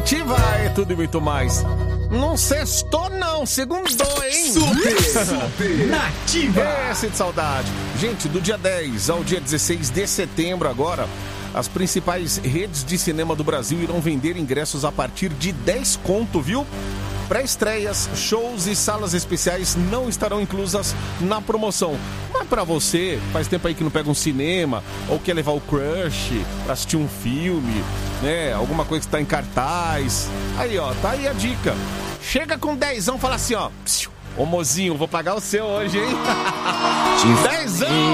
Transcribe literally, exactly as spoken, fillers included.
Nativa é tudo e muito mais. Não sextou não, segundou, hein? Super, super Nativa. É, de saudade. Gente, do dia dez ao dia dezesseis de setembro agora, as principais redes de cinema do Brasil irão vender ingressos a partir de dez conto, viu? Pré-estreias, shows e salas especiais não estarão inclusas na promoção. Mas pra você, faz tempo aí que não pega um cinema, ou quer levar o crush pra assistir um filme, né? Alguma coisa que tá em cartaz. Aí, ó, tá aí a dica. Chega com dezão, fala assim, ó. Ô, mozinho, vou pagar o seu hoje, hein? Dezão!